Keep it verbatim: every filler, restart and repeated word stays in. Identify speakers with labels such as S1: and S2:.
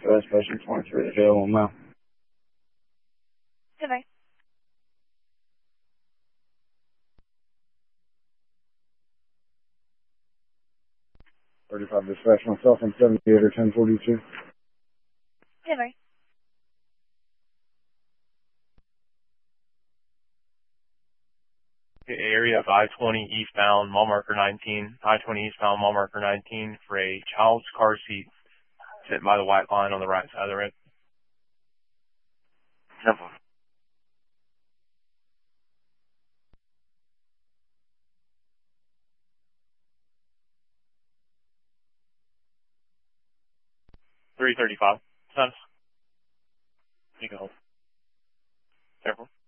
S1: West Station twenty-three, the jail on now.
S2: Goodbye.
S1: thirty-five dispatch myself on seventy-eight or ten forty-two.
S2: Goodbye.
S3: Area of I twenty eastbound, mile marker nineteen. I twenty eastbound, mile marker nineteen for a child's car seat sitting by the white line on the right side of the road.
S4: Simple.
S3: three thirty-five. Status. You go home. Careful.